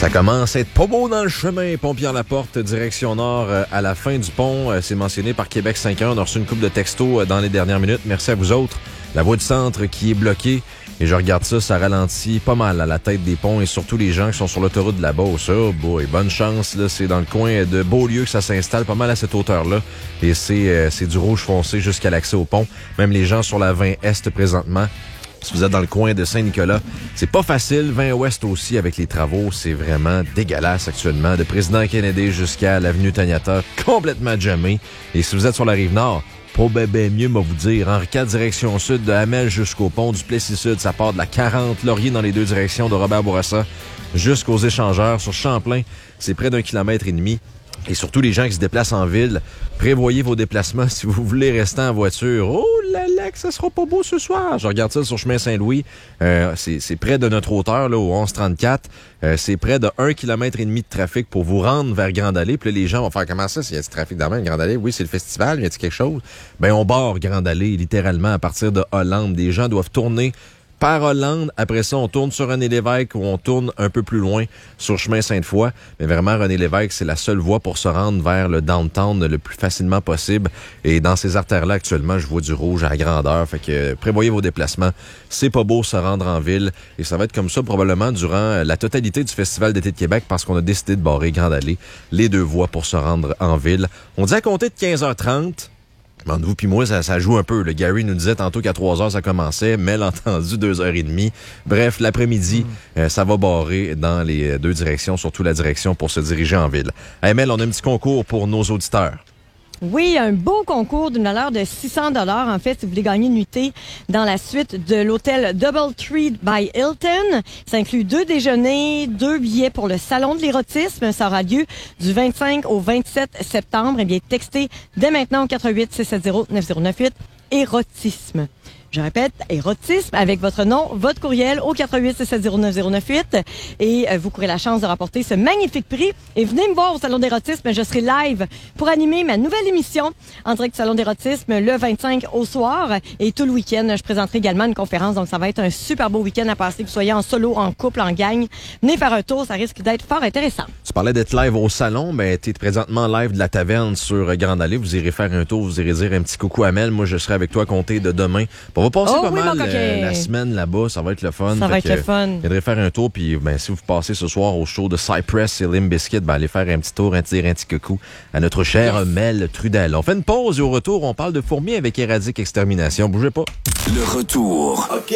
Ça commence à être pas beau dans le chemin. Pont-Pierre-Laporte, direction nord, à la fin du pont. C'est mentionné par Québec 5.1. On a reçu une couple de textos dans les dernières minutes. Merci à vous autres. La voie du centre qui est bloquée. Et je regarde ça ralentit pas mal à la tête des ponts et surtout les gens qui sont sur l'autoroute de la Beauce. Oh boy, bonne chance, là. C'est dans le coin de Beaulieu que ça s'installe pas mal à cette hauteur-là. Et c'est du rouge foncé jusqu'à l'accès au pont. Même les gens sur la 20 Est présentement. Si vous êtes dans le coin de Saint-Nicolas, c'est pas facile. 20 Ouest aussi avec les travaux, c'est vraiment dégueulasse actuellement. De Président Kennedy jusqu'à l'avenue Taniata, complètement jammé. Et si vous êtes sur la Rive-Nord, pas ben mieux, moi vous dire. Henri IV, direction sud, de Hamel jusqu'au pont du Plessis-Sud, ça part de la 40 Laurier dans les deux directions de Robert Bourassa jusqu'aux échangeurs. Sur Champlain, c'est près d'1,5 km. Et surtout, les gens qui se déplacent en ville, prévoyez vos déplacements si vous voulez rester en voiture. Oh là là, que ça sera pas beau ce soir. Je regarde ça sur chemin Saint-Louis. C'est près de notre hauteur, là, au 1134. C'est près de 1,5 km de trafic pour vous rendre vers Grande-Allée. Puis là, les gens vont faire comment ça? S'il y a du trafic dans Grande-Allée? Oui, c'est le festival. Y a-t-il quelque chose? Ben, on barre Grande-Allée, littéralement, à partir de Hollande. Des gens doivent tourner par Hollande. Après ça, on tourne sur René-Lévesque ou on tourne un peu plus loin sur chemin Sainte-Foy. Mais vraiment, René-Lévesque, c'est la seule voie pour se rendre vers le downtown le plus facilement possible. Et dans ces artères-là, actuellement, je vois du rouge à grandeur. Fait que prévoyez vos déplacements. C'est pas beau se rendre en ville. Et ça va être comme ça probablement durant la totalité du Festival d'été de Québec parce qu'on a décidé de barrer Grande-Allée, les deux voies pour se rendre en ville. On dit à compter de 15h30. Entre vous puis moi, ça joue un peu. Le Gary nous disait tantôt qu'à 3h, ça commençait. Mel entendu 2h30. Bref, l'après-midi, ça va barrer dans les deux directions, surtout la direction pour se diriger en ville. Hey Mel, on a un petit concours pour nos auditeurs. Oui, un beau concours d'une valeur de 600 $. En fait, si vous voulez gagner une nuitée dans la suite de l'hôtel DoubleTree by Hilton, ça inclut 2 déjeuners, 2 billets pour le salon de l'érotisme. Ça aura lieu du 25 au 27 septembre. Eh bien, textez dès maintenant au 418-670-9098 érotisme. Je répète, érotisme avec votre nom, votre courriel au 418-670-9098 et vous courez la chance de remporter ce magnifique prix. Et venez me voir au Salon d'érotisme, je serai live pour animer ma nouvelle émission en direct du Salon d'érotisme le 25 au soir. Et tout le week-end, je présenterai également une conférence, donc ça va être un super beau week-end à passer, que vous soyez en solo, en couple, en gang. Venez faire un tour, ça risque d'être fort intéressant. Tu parlais d'être live au salon, mais tu es présentement live de la taverne sur Grande-Allée. Vous irez faire un tour, vous irez dire un petit coucou à Mel. Moi, je serai avec toi à compter de demain. On va passer pas mal la semaine là-bas. Ça va être le fun. Ça va être le fun. Viendrez faire un tour. Puis ben, si vous passez ce soir au show de Cypress et Limp Bizkit, ben, allez faire un petit tour, un petit coucou à notre chère Mel Trudel. On fait une pause et au retour, on parle de fourmis avec Éradique Extermination. Bougez pas. Le retour.